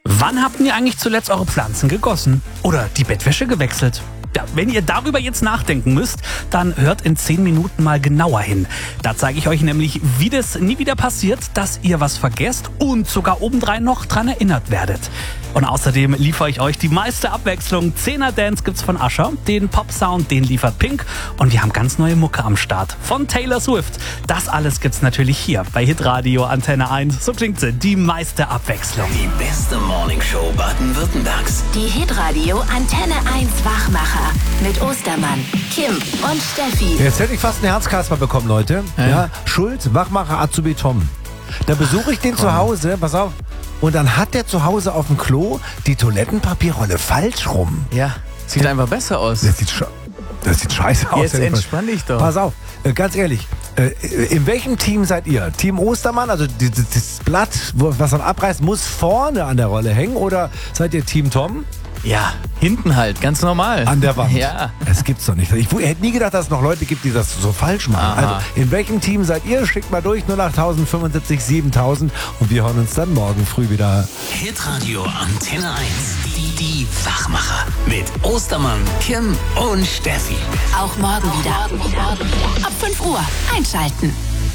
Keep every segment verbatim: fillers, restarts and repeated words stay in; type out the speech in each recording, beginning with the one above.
Wann habt ihr eigentlich zuletzt eure Pflanzen gegossen? Oder die Bettwäsche gewechselt? Ja, wenn ihr darüber jetzt nachdenken müsst, dann hört in zehn Minuten mal genauer hin. Da zeige ich euch nämlich, wie das nie wieder passiert, dass ihr was vergesst und sogar obendrein noch dran erinnert werdet. Und außerdem liefere ich euch die meiste Abwechslung. Zehner Dance gibt's von Usher, den Pop-Sound, den liefert Pink und wir haben ganz neue Mucke am Start von Taylor Swift. Das alles gibt's natürlich hier bei Hitradio Antenne eins. So klingt sie, die meiste Abwechslung. Die beste Morningshow Baden-Württembergs. Die Hitradio Antenne eins Wachmacher mit Ostermann, Kim und Steffi. Jetzt hätte ich fast einen Herzkasper bekommen, Leute. Ja. ja Schulz, Wachmacher, Azubi Tom. Da besuche ich den Komm. zu Hause, pass auf. Und dann hat der zu Hause auf dem Klo die Toilettenpapierrolle falsch rum. Ja, sieht einfach besser aus. Das sieht, sch- das sieht scheiße aus. Jetzt entspann dich doch. Pass auf, äh, ganz ehrlich. Äh, in welchem Team seid ihr? Team Ostermann, also die, die, das Blatt, wo, was man abreißt, muss vorne an der Rolle hängen? Oder seid ihr Team Tom? Ja, hinten halt, ganz normal. An der Wand? Ja. Das gibt's doch nicht. Ich hätte nie gedacht, dass es noch Leute gibt, die das so falsch machen. Aha. Also, in welchem Team seid ihr? Schickt mal durch, null acht fünfundsiebzig siebentausend und wir hören uns dann morgen früh wieder. Hitradio Antenne eins. Die, die Wachmacher. Mit Ostermann, Kim und Steffi. Auch morgen wieder. Ab fünf Uhr einschalten.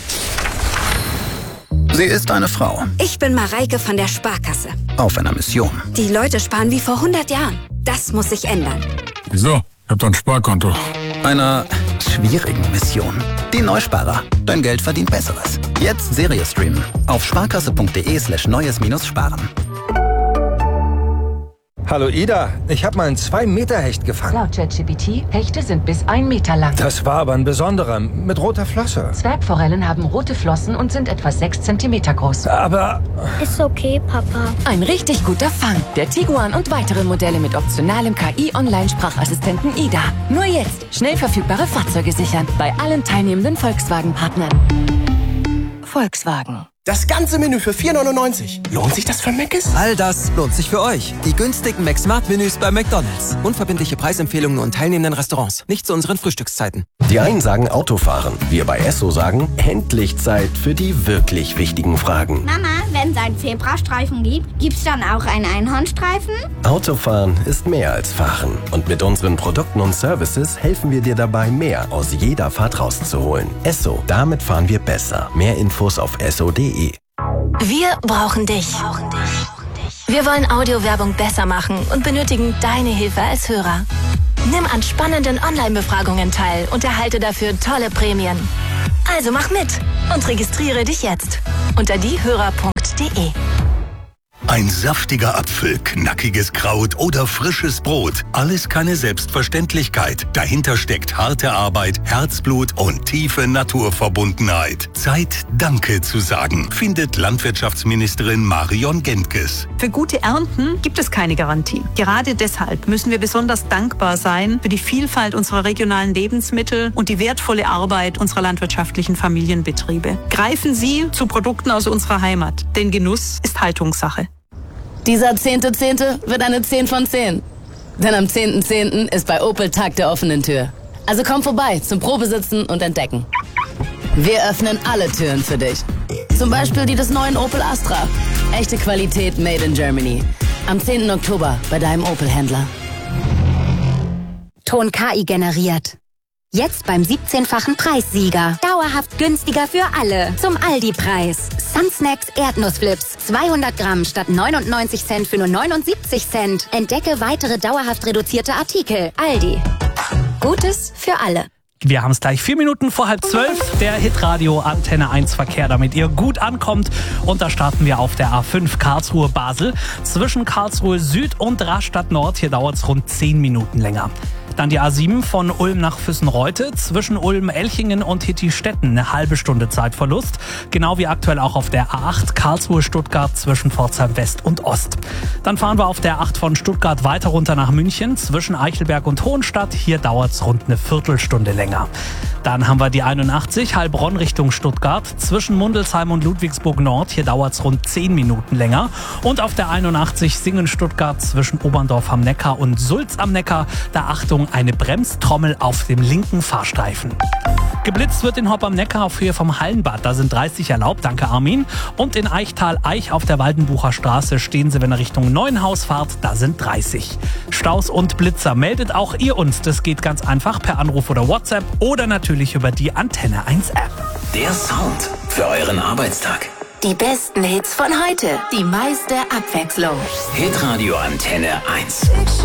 Sie ist eine Frau Ich bin Mareike von der Sparkasse. auf einer Mission. Die Leute sparen wie vor hundert Jahren. Das muss sich ändern. Wieso? Ich hab doch ein Sparkonto. Einer schwierigen Mission. Die Neusparer. Dein Geld verdient Besseres. Jetzt Serie streamen. Auf sparkasse.de slash neues minus sparen. Hallo Ida, ich habe mal einen zwei Meter Hecht gefangen. Laut ChatGPT, Hechte sind bis ein Meter lang. Das war aber ein besonderer, mit roter Flosse. Zwergforellen haben rote Flossen und sind etwa sechs Zentimeter groß. Aber Ist okay, Papa. Ein richtig guter Fang. Der Tiguan und weitere Modelle mit optionalem K I-Online-Sprachassistenten Ida. Nur jetzt schnell verfügbare Fahrzeuge sichern. Bei allen teilnehmenden Volkswagen-Partnern. Volkswagen. Das ganze Menü für vier neunundneunzig. Lohnt sich das für Mc's? All das lohnt sich für euch. Die günstigen McSmart-Menüs bei McDonald's. Unverbindliche Preisempfehlungen und teilnehmenden Restaurants. Nicht zu unseren Frühstückszeiten. Die einen sagen Autofahren. Wir bei Esso sagen, endlich Zeit für die wirklich wichtigen Fragen. Mama, wenn es einen Zebrastreifen gibt, gibt's dann auch einen Einhornstreifen? Autofahren ist mehr als Fahren. Und mit unseren Produkten und Services helfen wir dir dabei, mehr aus jeder Fahrt rauszuholen. Esso, damit fahren wir besser. Mehr Infos auf esso punkt de. Wir brauchen dich. Wir wollen Audiowerbung besser machen und benötigen deine Hilfe als Hörer. Nimm an spannenden Online-Befragungen teil und erhalte dafür tolle Prämien. Also mach mit und registriere dich jetzt unter diehörer punkt de. Ein saftiger Apfel, knackiges Kraut oder frisches Brot. Alles keine Selbstverständlichkeit. Dahinter steckt harte Arbeit, Herzblut und tiefe Naturverbundenheit. Zeit, Danke zu sagen, findet Landwirtschaftsministerin Marion Gentges. Für gute Ernten gibt es keine Garantie. Gerade deshalb müssen wir besonders dankbar sein für die Vielfalt unserer regionalen Lebensmittel und die wertvolle Arbeit unserer landwirtschaftlichen Familienbetriebe. Greifen Sie zu Produkten aus unserer Heimat, denn Genuss ist Haltungssache. Dieser zehnte Zehnte wird eine zehn von zehn. Denn am zehnten Zehnten ist bei Opel Tag der offenen Tür. Also komm vorbei zum Probesitzen und Entdecken. Wir öffnen alle Türen für dich. Zum Beispiel die des neuen Opel Astra. Echte Qualität made in Germany. Am zehnten Oktober bei deinem Opel-Händler. Ton K I generiert. Jetzt beim siebzehnfachen Preissieger. Dauerhaft günstiger für alle. Zum Aldi-Preis. Sunsnacks Erdnussflips. zweihundert Gramm statt neunundneunzig Cent für nur neunundsiebzig Cent. Entdecke weitere dauerhaft reduzierte Artikel. Aldi. Gutes für alle. Wir haben es gleich vier Minuten vor halb zwölf. Der Hitradio Antenne eins Verkehr, damit ihr gut ankommt. Und da starten wir auf der A fünf Karlsruhe-Basel. Zwischen Karlsruhe Süd und Rastatt Nord. Hier dauert es rund zehn Minuten länger. Dann die A sieben von Ulm nach Füssen-Reute, zwischen Ulm, Elchingen und Hittistetten eine halbe Stunde Zeitverlust. Genau wie aktuell auch auf der A acht Karlsruhe-Stuttgart zwischen Pforzheim West und Ost. Dann fahren wir auf der A acht von Stuttgart weiter runter nach München, zwischen Eichelberg und Hohenstadt. Hier dauert es rund eine Viertelstunde länger. Dann haben wir die einundachtzig Heilbronn Richtung Stuttgart, zwischen Mundelsheim und Ludwigsburg Nord. Hier dauert es rund zehn Minuten länger. Und auf der einundachtzig Singen-Stuttgart zwischen Oberndorf am Neckar und Sulz am Neckar. Da Achtung, eine Bremstrommel auf dem linken Fahrstreifen. Geblitzt wird in Hopp am Neckar auf Höhe vom Hallenbad. Da sind dreißig erlaubt, danke Armin. Und in Eichtal-Eich auf der Waldenbucher Straße stehen Sie, wenn ihr Richtung Neuenhaus fahrt, da sind dreißig. Staus und Blitzer, meldet auch ihr uns. Das geht ganz einfach per Anruf oder WhatsApp oder natürlich über die Antenne eins App. Der Sound für euren Arbeitstag. Die besten Hits von heute, die meiste Abwechslung. Hitradio Antenne eins.